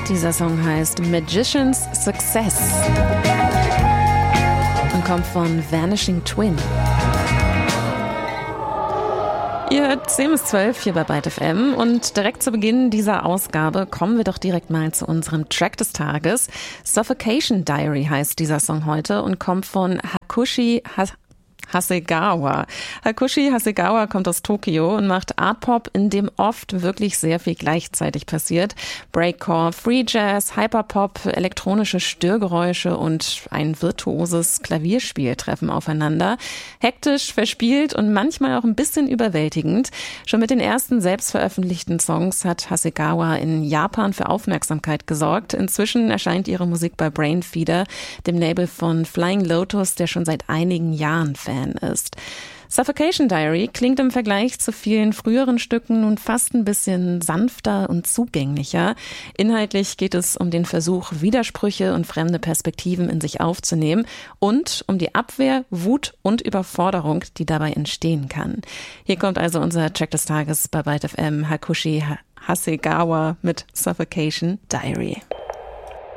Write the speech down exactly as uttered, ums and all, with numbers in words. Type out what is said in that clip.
Dieser Song heißt Magician's Success und kommt von Vanishing Twin. Ihr hört zehn bis zwölf hier bei Byte F M und direkt zu Beginn dieser Ausgabe kommen wir doch direkt mal zu unserem Track des Tages. Suffocation Diary heißt dieser Song heute und kommt von Hakushi Has- Hasegawa. Hakushi Hasegawa kommt aus Tokio und macht Art-Pop, in dem oft wirklich sehr viel gleichzeitig passiert. Breakcore, Free Jazz, Hyperpop, elektronische Störgeräusche und ein virtuoses Klavierspiel treffen aufeinander. Hektisch, verspielt und manchmal auch ein bisschen überwältigend. Schon mit den ersten selbst veröffentlichten Songs hat Hasegawa in Japan für Aufmerksamkeit gesorgt. Inzwischen erscheint ihre Musik bei Brainfeeder, dem Label von Flying Lotus, der schon seit einigen Jahren Fan ist. Suffocation Diary klingt im Vergleich zu vielen früheren Stücken nun fast ein bisschen sanfter und zugänglicher. Inhaltlich geht es um den Versuch, Widersprüche und fremde Perspektiven in sich aufzunehmen und um die Abwehr, Wut und Überforderung, die dabei entstehen kann. Hier kommt also unser Track des Tages bei Byte F M, Hakushi Hasegawa mit Suffocation Diary.